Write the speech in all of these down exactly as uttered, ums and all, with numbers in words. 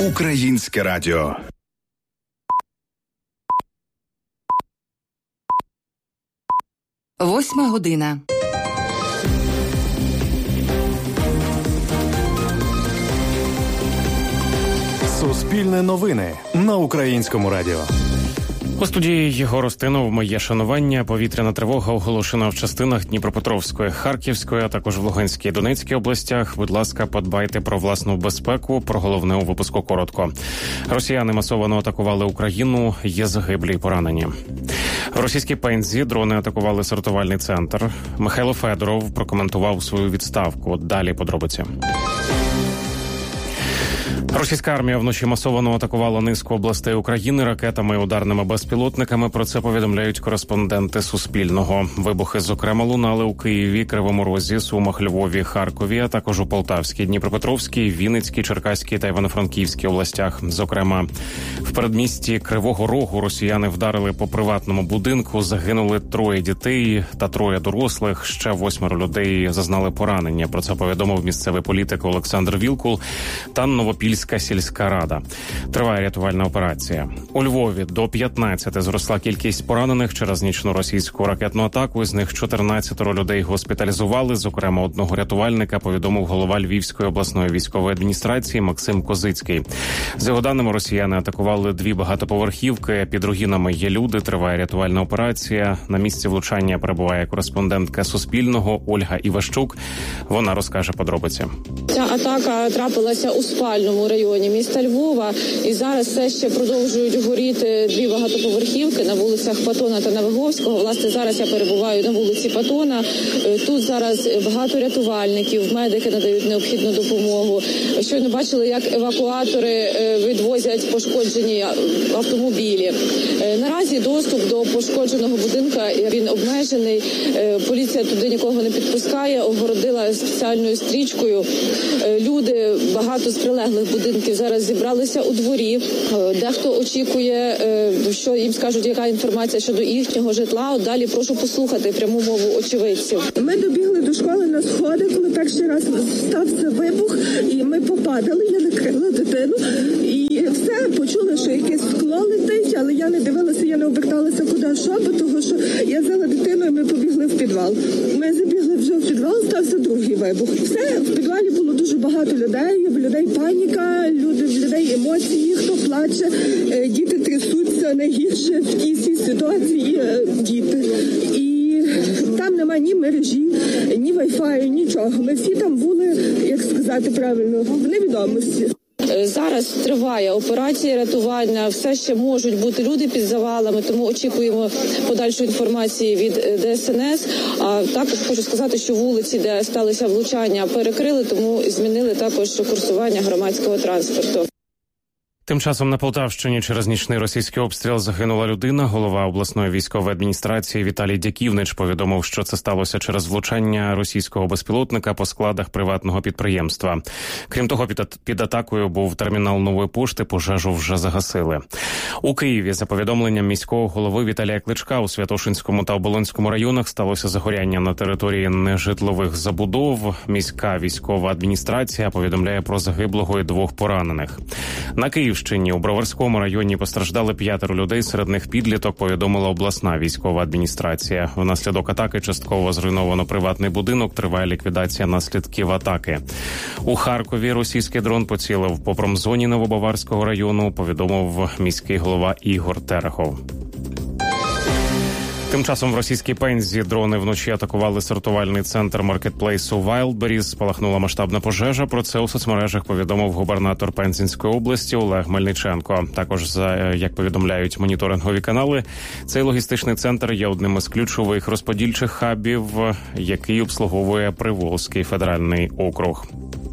Українське радіо. Восьма година. Суспільне новини на Українському радіо. У студії Єгор Устинов. Моє шанування. Повітряна тривога оголошена в частинах Дніпропетровської, Харківської, а також в Луганській і Донецькій областях. Будь ласка, подбайте про власну безпеку. Про головне у випуску коротко. Росіяни масово атакували Україну. Є загиблі й поранені. В російській Пензі дрони атакували сортувальний центр. Михайло Федоров прокоментував свою відставку. Далі подробиці. Російська армія вночі масово атакувала низку областей України ракетами і ударними безпілотниками. Про це повідомляють кореспонденти Суспільного. Вибухи, зокрема, лунали у Києві, Кривому Розі, Сумах, Львові, Харкові, а також у Полтавській, Дніпропетровській, Вінницькій, Черкаській та Івано-Франківській областях. Зокрема, в передмісті Кривого Рогу росіяни вдарили по приватному будинку. Загинули троє дітей та троє дорослих. Ще восьмеро людей зазнали поранення. Про це повідомив місцевий політик Олександр Вілкул та Новопільська сільська рада. Триває рятувальна операція. У Львові до п'ятнадцяти зросла кількість поранених через нічну російську ракетну атаку. З них чотирнадцять людей госпіталізували. Зокрема, одного рятувальника, повідомив голова Львівської обласної військової адміністрації Максим Козицький. За його даними, росіяни атакували дві багатоповерхівки. Під руїнами є люди. Триває рятувальна операція. На місці влучання перебуває кореспондентка Суспільного Ольга Іващук. Вона розкаже подробиці. Ця атака трапилася у спальному районі міста Львова, і зараз все ще продовжують горіти дві багатоповерхівки на вулицях Патона та Навиговського. Власне, зараз я перебуваю на вулиці Патона. Тут зараз багато рятувальників, медики надають необхідну допомогу. Щойно бачили, як евакуатори відвозять пошкоджені автомобілі. Наразі доступ до пошкодженого будинку, він обмежений. Поліція туди нікого не підпускає, огородила спеціальною стрічкою. Люди, багато з прилеглих будинків зараз зібралися у дворі. Дехто очікує, що їм скажуть, яка інформація щодо їхнього житла. От далі прошу послухати пряму мову очевидців. Ми добігли до школи на сходи, коли перший раз стався вибух, і ми попадали, я накрила дитину. І все, почули, що якесь скло летить, але я не дивилася, я не оберталася куди, що, бо того, що я взяла дитину, і ми побігли в підвал. Ми забігли вже в підвал, стався другий вибух. Все, в підвалі було дуже багато людей, в людей паніка, люди, в людей емоції, хто плаче, діти трясуться, найгірше в тій цій ситуації діти. І там немає ні мережі, ні вайфаю, нічого. Ми всі там були, як сказати правильно, в невідомості. Зараз триває операція рятування, все ще можуть бути люди під завалами, тому очікуємо подальшої інформації від Де Ес Ен Ес. А також хочу сказати, що вулиці, де сталися влучання, перекрили, тому змінили також курсування громадського транспорту. Тим часом на Полтавщині через нічний російський обстріл загинула людина. Голова обласної військової адміністрації Віталій Дяківнич повідомив, що це сталося через влучання російського безпілотника по складах приватного підприємства. Крім того, під, під атакою був термінал Нової пошти, пожежу вже загасили. У Києві, за повідомленням міського голови Віталія Кличка, у Святошинському та Оболонському районах сталося загоряння на території нежитлових забудов. Міська військова адміністрація повідомляє про загиблого і двох поранених. На Київщині у Броварському районі постраждали п'ятеро людей, серед них підліток, повідомила обласна військова адміністрація. Внаслідок атаки частково зруйновано приватний будинок, триває ліквідація наслідків атаки. У Харкові російський дрон поцілив по промзоні Новобаварського району, повідомив міський голова Ігор Терехов. Тим часом в російській Пензі дрони вночі атакували сортувальний центр маркетплейсу Wildberries. Спалахнула масштабна пожежа. Про це у соцмережах повідомив губернатор Пензенської області Олег Мельниченко. Також, за як повідомляють моніторингові канали, цей логістичний центр є одним із ключових розподільчих хабів, який обслуговує Приволзький федеральний округ.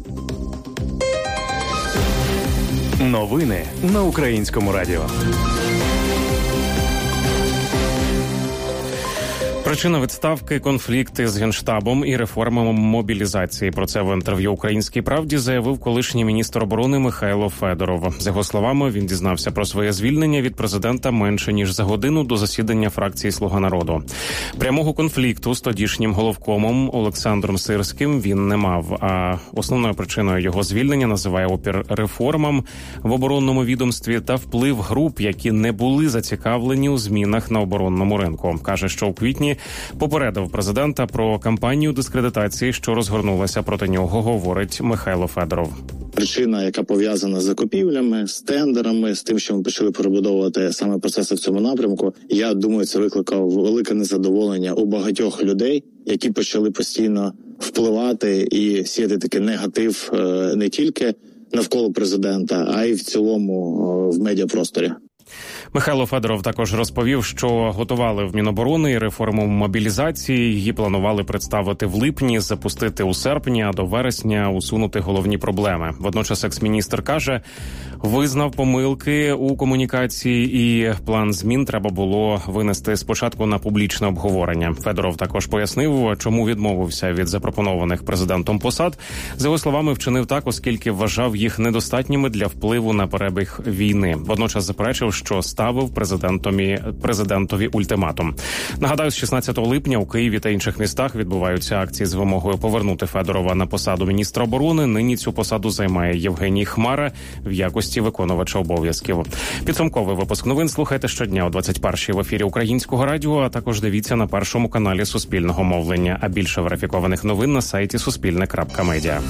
Новини на Українському радіо. Причина відставки – конфлікти з Генштабом і реформами мобілізації. Про це в інтерв'ю «Українській правді» заявив колишній міністр оборони Михайло Федоров. За його словами, він дізнався про своє звільнення від президента менше ніж за годину до засідання фракції «Слуга народу». Прямого конфлікту з тодішнім головкомом Олександром Сирським він не мав, а основною причиною його звільнення називає опір реформам в оборонному відомстві та вплив груп, які не були зацікавлені у змінах на оборонному ринку. Каже, що у квітні попередив президента про кампанію дискредитації, що розгорнулася проти нього, говорить Михайло Федоров. Причина, яка пов'язана з закупівлями, з тендерами, з тим, що ми почали перебудовувати саме процеси в цьому напрямку, я думаю, це викликав велике незадоволення у багатьох людей, які почали постійно впливати і сіяти такий негатив не тільки навколо президента, а й в цілому в медіапросторі. Михайло Федоров також розповів, що готували в Міноборони реформу мобілізації. Її планували представити в липні, запустити у серпні, а до вересня усунути головні проблеми. Водночас екс-міністр каже, визнав помилки у комунікації і план змін треба було винести спочатку на публічне обговорення. Федоров також пояснив, чому відмовився від запропонованих президентом посад. За його словами, вчинив так, оскільки вважав їх недостатніми для впливу на перебіг війни. Водночас заперечив, що ставив президентові, президентові ультиматум. Нагадаю, з шістнадцятого липня у Києві та інших містах відбуваються акції з вимогою повернути Федорова на посаду міністра оборони. Нині цю посаду займає Євгеній Хмара в якості виконувача обов'язків. Підсумковий випуск новин слухайте щодня о двадцять першій в ефірі Українського радіо, а також дивіться на першому каналі Суспільного мовлення. А більше верифікованих новин на сайті суспільне крапка медіа.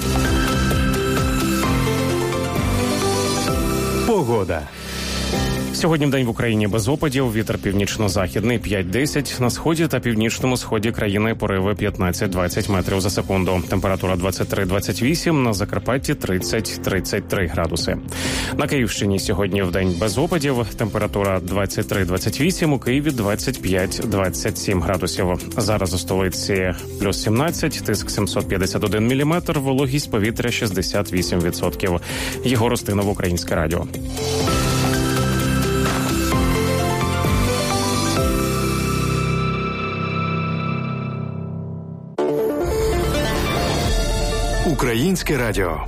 Погода. Сьогодні вдень в Україні без опадів, вітер північно-західний п'ять-десять, на сході та північному сході країни пориви п'ятнадцять-двадцять метрів за секунду. Температура двадцять три - двадцять вісім, на Закарпатті тридцять - тридцять три градуси. На Київщині сьогодні вдень без опадів, температура двадцять три - двадцять вісім, у Києві двадцять п'ять - двадцять сім градусів. Зараз у столиці плюс сімнадцять, тиск сімсот п'ятдесят один міліметр, вологість повітря шістдесят вісім відсотків. Єгор Устинов, Українське радіо. Українське радіо.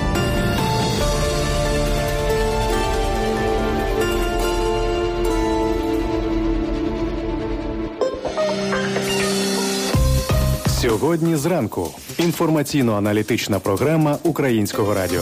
Сьогодні зранку. Інформаційно-аналітична програма Українського радіо.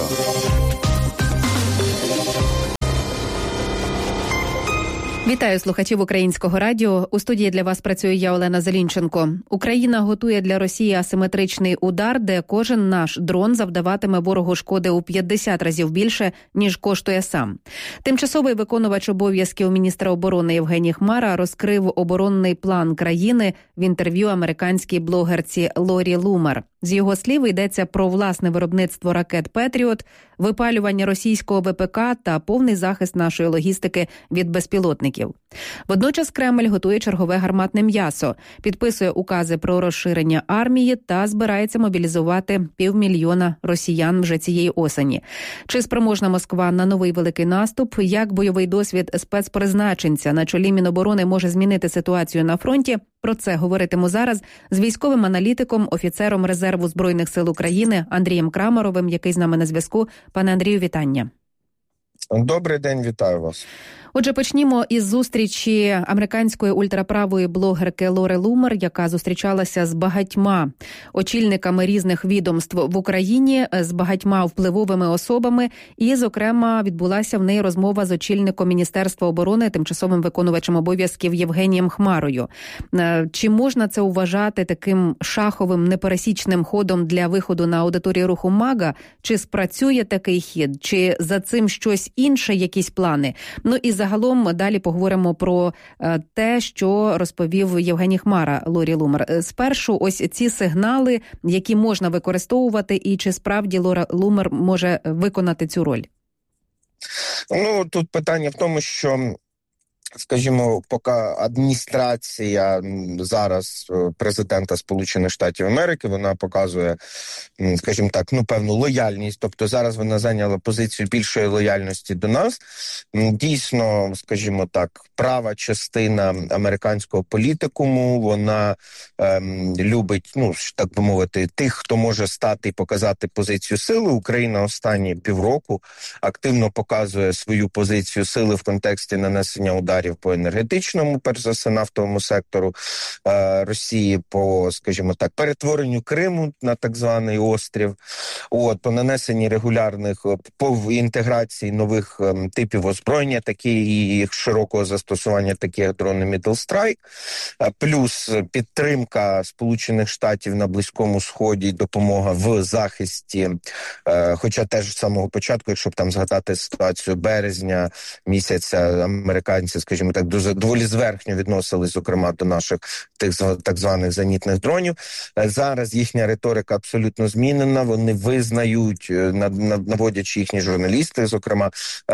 Вітаю слухачів Українського радіо. У студії для вас працює я, Олена Зелінченко. Україна готує для Росії асиметричний удар, де кожен наш дрон завдаватиме ворогу шкоди у п'ятдесят разів більше, ніж коштує сам. Тимчасовий виконувач обов'язків міністра оборони Євгеній Хмара розкрив оборонний план країни в інтерв'ю американській блогерці Лорі Лумер. З його слів йдеться про власне виробництво ракет «Петріот», випалювання російського ВПК та повний захист нашої логістики від безпілотників. Водночас Кремль готує чергове гарматне м'ясо, підписує укази про розширення армії та збирається мобілізувати півмільйона росіян вже цієї осені. Чи спроможна Москва на новий великий наступ? Як бойовий досвід спецпризначенця на чолі Міноборони може змінити ситуацію на фронті? Про це говоритиму зараз з військовим аналітиком, офіцером резерву Збройних сил України Андрієм Крамаровим, який з нами на зв'язку. Пане Андрію, вітання. Добрий день, вітаю вас. Отже, почнімо із зустрічі американської ультраправої блогерки Лори Лумер, яка зустрічалася з багатьма очільниками різних відомств в Україні, з багатьма впливовими особами, і, зокрема, відбулася в неї розмова з очільником Міністерства оборони, тимчасовим виконувачем обов'язків Євгенієм Хмарою. Чи можна це вважати таким шаховим, непересічним ходом для виходу на аудиторію руху МАГА? Чи спрацює такий хід? Чи за цим щось інше, якісь плани? Ну і загалом далі поговоримо про те, що розповів Євгеній Хмара Лорі Лумер. Спершу ось ці сигнали, які можна використовувати, і чи справді Лора Лумер може виконати цю роль? Ну, тут питання в тому, що скажімо, поки адміністрація зараз президента Сполучених Штатів Америки, вона показує, скажімо так, ну, певну лояльність, тобто зараз вона зайняла позицію більшої лояльності до нас. Дійсно, скажімо так, права частина американського політикуму, вона ем, любить, ну, так би мовити, тих, хто може стати і показати позицію сили. Україна останні півроку активно показує свою позицію сили в контексті нанесення ударів по енергетичному, перш за все, нафтовому сектору е, Росії, по, скажімо так, перетворенню Криму на так званий острів, от, по нанесенні регулярних, по інтеграції нових е, типів озброєння, такі і широкого застосування таких як дрони Middle Strike, е, плюс підтримка Сполучених Штатів на Близькому Сході, допомога в захисті, е, хоча теж з самого початку, якщо б там згадати ситуацію березня місяця, американці, скажімо так, доволі зверхньо відносились, зокрема, до наших тих так званих зенітних дронів. Зараз їхня риторика абсолютно змінена, вони визнають, наводячи їхні журналісти, зокрема,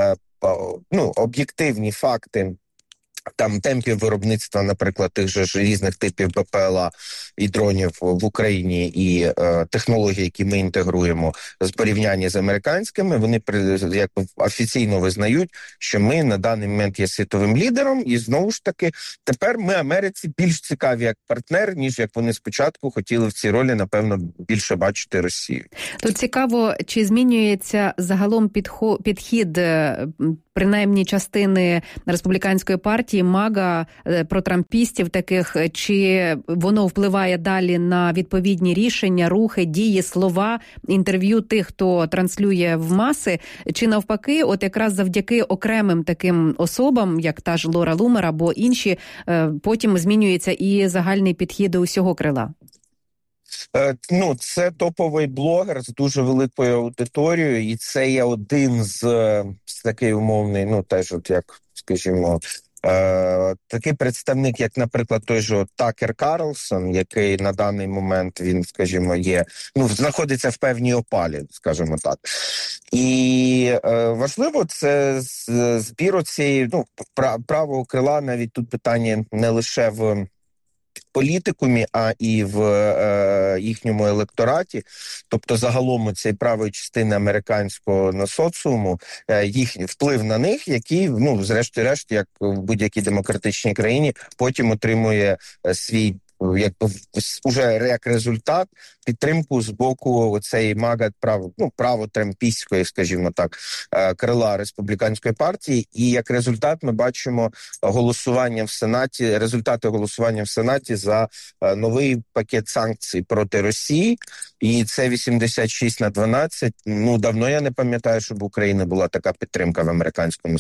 ну, об'єктивні факти, там темпів виробництва, наприклад, тих же ж різних типів БПЛА і дронів в Україні, і е, технології, які ми інтегруємо з порівняння з американськими, вони як офіційно визнають, що ми на даний момент є світовим лідером, і знову ж таки тепер ми Америці більш цікаві як партнер, ніж як вони спочатку хотіли в цій ролі, напевно, більше бачити Росію. Тут цікаво, чи змінюється загалом підход, підхід принаймні частини республіканської партії, МАГА, протрампістів таких, чи воно впливає далі на відповідні рішення, рухи, дії, слова, інтерв'ю тих, хто транслює в маси, чи навпаки, от якраз завдяки окремим таким особам, як та ж Лора Лумер або інші, потім змінюється і загальний підхід до усього крила? Ну, це топовий блогер з дуже великою аудиторією, і це є один з, з такий умовний, ну, теж от як, скажімо, е, такий представник, як, наприклад, той же Такер Карлсон, який на даний момент, він, скажімо, є, ну, знаходиться в певній опалі, скажімо так. І е, важливо це збір цієї, ну, правого крила, навіть тут питання не лише в політикумі, а і в е, їхньому електораті, тобто загалом цієї правої частини американського на соціуму, е, їхній вплив на них, який, ну, зрешті-решт, як в будь-якій демократичній країні, потім отримує е, свій, як уже як результат, підтримку з боку цієї МАГА, право, ну, право-трампійської, скажімо так, крила республіканської партії. І як результат ми бачимо голосування в Сенаті, результати голосування в Сенаті за новий пакет санкцій проти Росії. І це вісімдесят шість на дванадцять. Ну, давно я не пам'ятаю, щоб в Україні була така підтримка в американському